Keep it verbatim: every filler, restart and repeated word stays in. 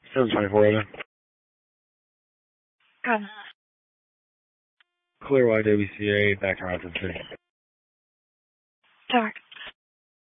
seven twenty-four, Evan. Got it. Clear Y W C A, back to Rochester City. Talk.